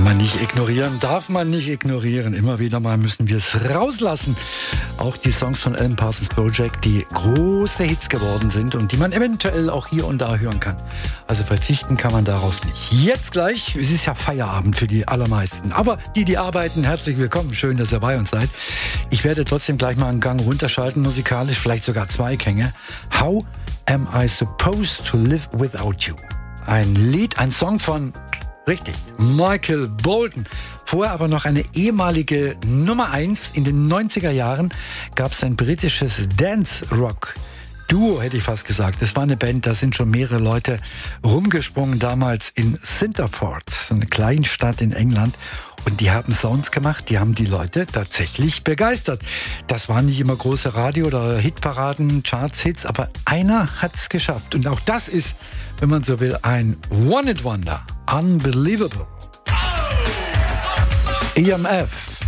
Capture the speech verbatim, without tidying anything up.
Kann man nicht ignorieren, darf man nicht ignorieren. Immer wieder mal müssen wir es rauslassen. Auch die Songs von Alan Parsons Project, die große Hits geworden sind und die man eventuell auch hier und da hören kann. Also verzichten kann man darauf nicht. Jetzt gleich, es ist ja Feierabend für die allermeisten. Aber die, die arbeiten, herzlich willkommen. Schön, dass ihr bei uns seid. Ich werde trotzdem gleich mal einen Gang runterschalten, musikalisch, vielleicht sogar zwei Gänge. How am I supposed to live without you? Ein Lied, ein Song von... Richtig, Michael Bolton. Vorher aber noch eine ehemalige Nummer eins. In den neunziger Jahren gab es ein britisches Dance-Rock-Duo, hätte ich fast gesagt. Es war eine Band, da sind schon mehrere Leute rumgesprungen, damals in Cinderford, so eine Kleinstadt in England. Und die haben Sounds gemacht, die haben die Leute tatsächlich begeistert. Das waren nicht immer große Radio- oder Hitparaden, Charts-Hits, aber einer hat's geschafft. Und auch das ist, wenn man so will, ein One-Hit-Wonder. Unbelievable. E M F.